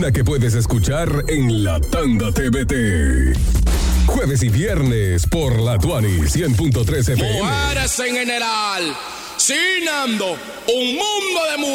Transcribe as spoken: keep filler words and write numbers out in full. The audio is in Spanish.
una que puedes escuchar en La Tanda T V T. Jueves y viernes por la Tuani cien punto tres F M. Mujeres en general, Sinando, un mundo de mujeres.